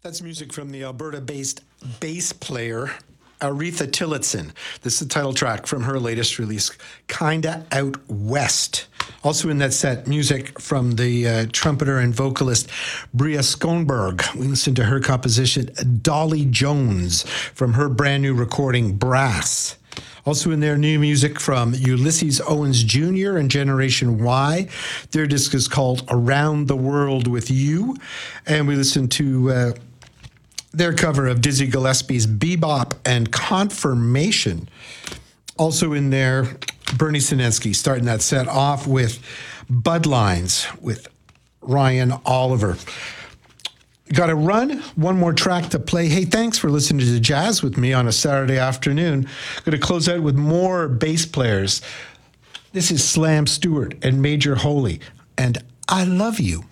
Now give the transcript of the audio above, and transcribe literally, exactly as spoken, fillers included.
That's music from the Alberta-based bass player Aretha Tillotson. This is the title track from her latest release, Kinda Out West. Also in that set, music from the uh, trumpeter and vocalist Bria Schoenberg. We listened to her composition, Dolly Jones, from her brand new recording, Brass. Also in there, new music from Ulysses Owens Junior and Generation Y. Their disc is called Around the World with You. And we listened to uh, their cover of Dizzy Gillespie's Bebop and Confirmation. Also in there, Bernie Sinensky starting that set off with Budlines with Ryan Oliver. Got to run. One more track to play. Hey, thanks for listening to jazz with me on a Saturday afternoon. Going to close out with more bass players. This is Slam Stewart and Major Holy, and I Love You.